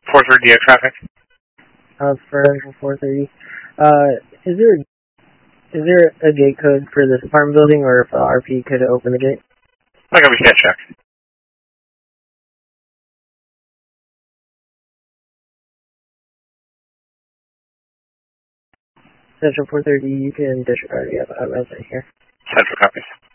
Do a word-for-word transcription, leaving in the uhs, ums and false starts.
four thirty traffic. Uh, for four thirty. Uh, is there is there a gate code for this apartment building, or if uh, R P could open the gate? Okay, we can't check. Central four thirty, you can disregard. We have a resident here. Central copies.